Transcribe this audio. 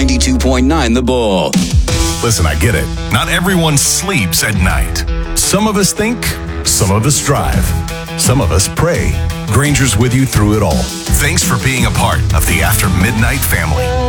92.9 The Bull. Listen, I get it. Not everyone sleeps at night. Some of us think, some of us drive, some of us pray. Granger's with you through it all. Thanks for being a part of the After Midnight family.